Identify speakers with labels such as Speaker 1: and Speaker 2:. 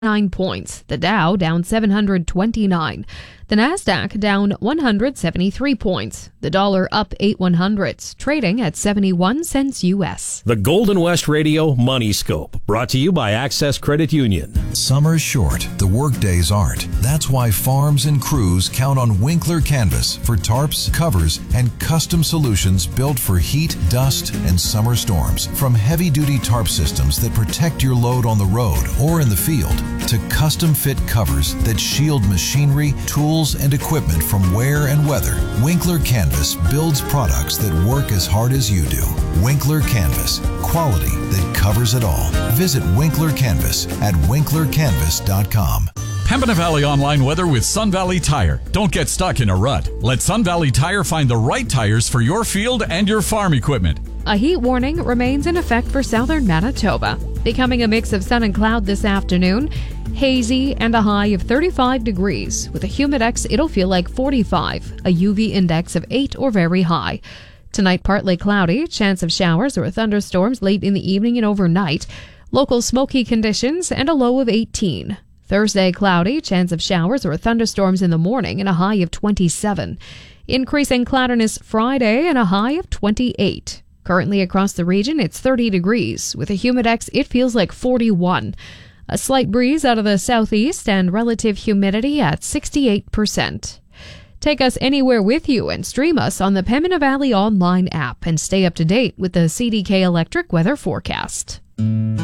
Speaker 1: 9 points. The Dow down 729. The Nasdaq down 173 points. The dollar up 8/100ths, trading at 71 cents U.S.
Speaker 2: The Golden West Radio Money Scope, brought to you by Access Credit Union.
Speaker 3: Summer's short, the workdays aren't. That's why farms and crews count on Winkler Canvas for tarps, covers, and custom solutions built for heat, dust, and summer storms. From heavy-duty tarp systems that protect your load on the road or in the field, to custom-fit covers that shield machinery, tools, and equipment from wear and weather, Winkler Canvas builds products that work as hard as you do. Winkler Canvas, quality that covers it all. Visit Winkler Canvas at winklercanvas.com.
Speaker 4: Pembina Valley Online weather with Sun Valley Tire. Don't get stuck in a rut. Let Sun Valley Tire find the right tires for your field and your farm equipment.
Speaker 1: A heat warning remains in effect for southern Manitoba, becoming a mix of sun and cloud this afternoon. Hazy and a high of 35 degrees. With a humidex, it'll feel like 45, a UV index of 8 or very high. Tonight, partly cloudy, chance of showers or thunderstorms late in the evening and overnight. Local smoky conditions and a low of 18. Thursday, cloudy, chance of showers or thunderstorms in the morning and a high of 27. Increasing cloudiness Friday and a high of 28. Currently across the region, it's 30 degrees. With a humidex, it feels like 41. A slight breeze out of the southeast and relative humidity at 68%. Take us anywhere with you and stream us on the Pembina Valley Online app and stay up to date with the CDK Electric weather forecast.